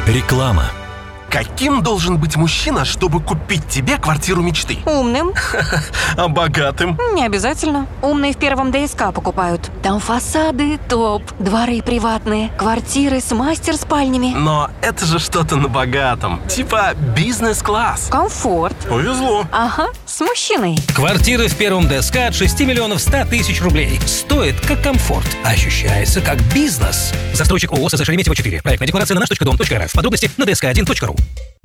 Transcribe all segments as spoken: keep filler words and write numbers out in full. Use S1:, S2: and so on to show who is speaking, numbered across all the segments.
S1: Реклама.
S2: Каким должен быть мужчина, чтобы купить тебе квартиру мечты?
S3: Умным.
S2: А богатым?
S3: Не обязательно. Умные в первом ДСК покупают. Там фасады топ, дворы приватные, квартиры с мастер-спальнями.
S2: Но это же что-то на богатом. Типа бизнес-класс.
S3: Комфорт.
S2: Повезло.
S3: Ага, с мужчиной.
S4: Квартиры в первом ДСК от шести миллионов ста тысяч рублей. Стоит как комфорт. Ощущается как бизнес. Застройщик ООО СС Шереметьево четыре. Проектная декларация на наш точка дом точка эр эф. Подробности на дэ эс ка один точка ру.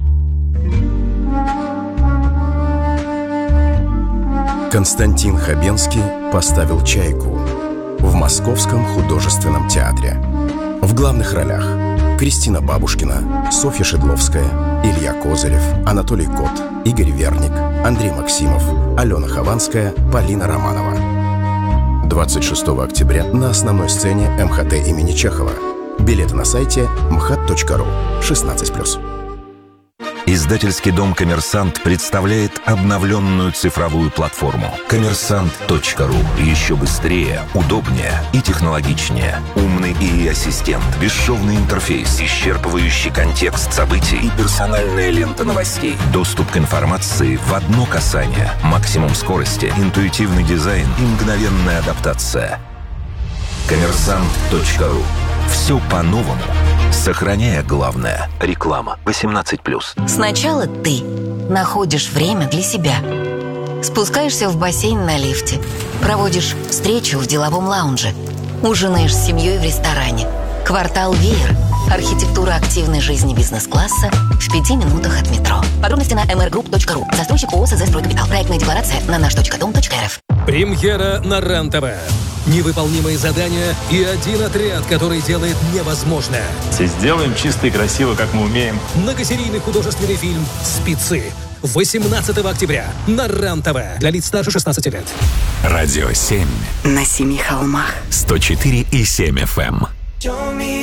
S5: Константин Хабенский поставил «Чайку» в Московском художественном театре. В главных ролях Кристина Бабушкина, Софья Шедловская, Илья Козырев, Анатолий Кот, Игорь Верник, Андрей Максимов, Алена Хованская, Полина Романова. двадцать шестого октября на основной сцене эм ха тэ имени Чехова. Билеты на сайте эм ха тэ точка ру. шестнадцать плюс.
S6: Издательский дом «Коммерсант» представляет обновленную цифровую платформу коммерсант точка ру. Еще быстрее, удобнее и технологичнее. Умный и и-ассистент, бесшовный интерфейс, исчерпывающий контекст событий и персональная лента новостей. Доступ к информации в одно касание. Максимум скорости, интуитивный дизайн и мгновенная адаптация. коммерсант точка ру. Все по-новому, сохраняя главное. Реклама восемнадцать плюс.
S7: Сначала ты находишь время для себя. Спускаешься в бассейн на лифте. Проводишь встречу в деловом лаунже. Ужинаешь с семьей в ресторане. Квартал Веер. Архитектура активной жизни бизнес-класса в пяти минутах от метро. Подробности на эм эр групп точка ру. Застройщик ООО СС «Стройкапитал». Проектная декларация на наш точка дом точка эр эф.
S4: Премьера на РЕН-ТВ. Невыполнимые задания и один отряд, который делает невозможное.
S8: Все сделаем чисто и красиво, как мы умеем.
S4: Многосерийный художественный фильм «Спецы». восемнадцатого октября на РЕН-ТВ. Для лиц старше шестнадцати лет.
S1: Радио семь.
S7: На семи холмах.
S1: сто четыре и семь эф эм.